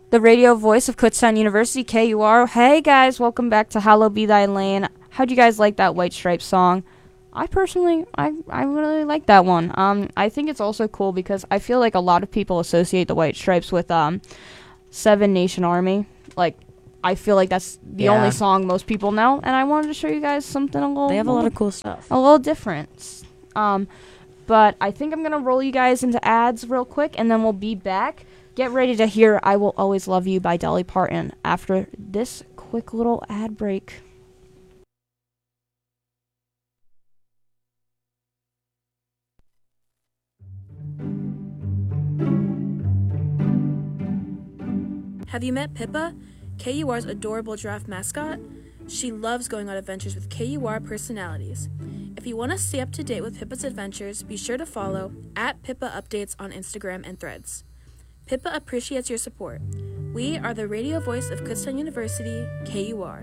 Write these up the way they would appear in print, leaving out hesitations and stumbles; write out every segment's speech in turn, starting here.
The radio voice of Kutztown University, KUR. Hey guys, welcome back to Hallowed Be Thy Lane. How'd you guys like that White Stripes song? I personally, I really like that one. I think it's also cool because I feel like a lot of people associate the White Stripes with Seven Nation Army. Like, I feel like that's the only song most people know, and I wanted to show you guys something a little. They have a lot of cool stuff. A little different. But I think I'm gonna roll you guys into ads real quick, and then we'll be back. Get ready to hear "I Will Always Love You" by Dolly Parton after this quick little ad break. Have you met Pippa, KUR's adorable giraffe mascot? She loves going on adventures with KUR personalities. If you want to stay up to date with Pippa's adventures, be sure to follow @Pippa Updates on Instagram and Threads. Pippa appreciates your support. We are the radio voice of Kutztown University, KUR.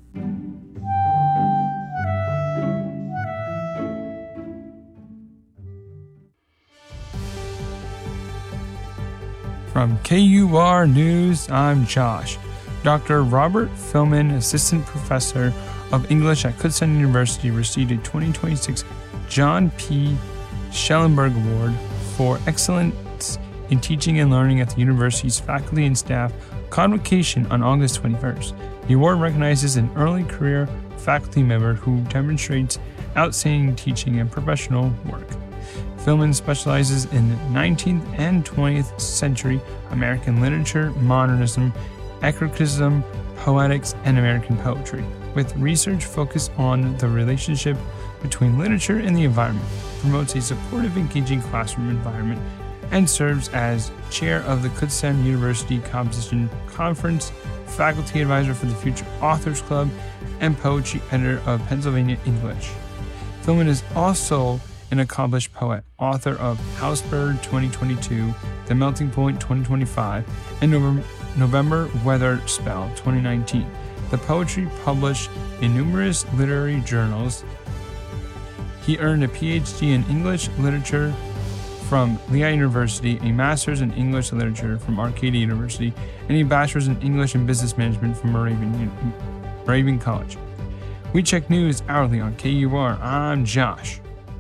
From KUR News, I'm Josh. Dr. Robert Philman, Assistant Professor of English at Kutztown University, received a 2026 John P. Schellenberg Award for Excellence in Teaching and Learning at the university's faculty and staff convocation on August 21st. The award recognizes an early career faculty member who demonstrates outstanding teaching and professional work. Philman specializes in 19th and 20th century American literature, modernism, eclecticism, poetics, and American poetry, with research focused on the relationship between literature and the environment, promotes a supportive, engaging classroom environment, and serves as chair of the Kutztown University Composition Conference, faculty advisor for the Future Authors Club, and poetry editor of Pennsylvania English. Philman is also an accomplished poet, author of Housebird 2022, The Melting Point 2025, and November Weather Spell 2019. The poetry published in numerous literary journals. He earned a PhD in English Literature from Lehigh University, a Master's in English Literature from Arcadia University, and a Bachelor's in English and Business Management from Moravian College. We check news hourly on KUR. I'm Josh.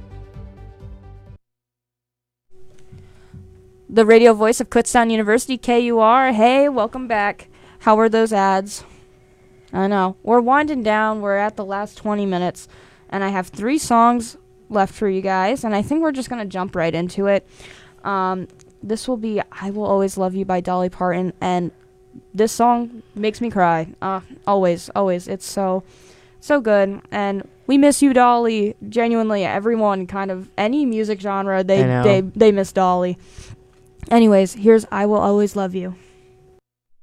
The radio voice of Kutztown University, KUR. Hey, welcome back. How are those ads? I know. We're winding down. We're at the last 20 minutes, and I have 3 songs left for you guys, and I think we're just going to jump right into it. This will be "I Will Always Love You" by Dolly Parton, and this song makes me cry. Always. It's so good, and we miss you, Dolly. Genuinely, everyone, kind of any music genre, they miss Dolly. Anyways, here's "I Will Always Love You."